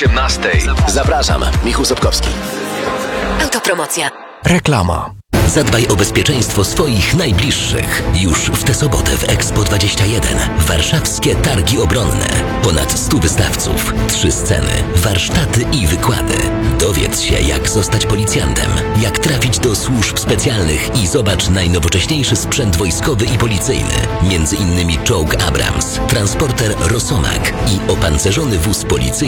18. Zapraszam, Michał Sobkowski. Autopromocja. Reklama. Zadbaj o bezpieczeństwo swoich najbliższych. Już w tę sobotę w Expo 21. Warszawskie Targi Obronne. Ponad 100 wystawców, 3 sceny, warsztaty i wykłady. Dowiedz się, jak zostać policjantem, jak trafić do służb specjalnych i zobacz najnowocześniejszy sprzęt wojskowy i policyjny. Między innymi czołg Abrams, transporter Rosomak i opancerzony wóz policyjny